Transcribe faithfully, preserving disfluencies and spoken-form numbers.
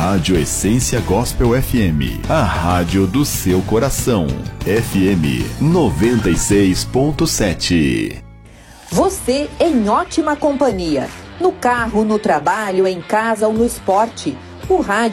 Rádio Essência Gospel F M, a rádio do seu coração. F M noventa e seis ponto sete. Você em ótima companhia. No carro, no trabalho, em casa ou no esporte. O rádio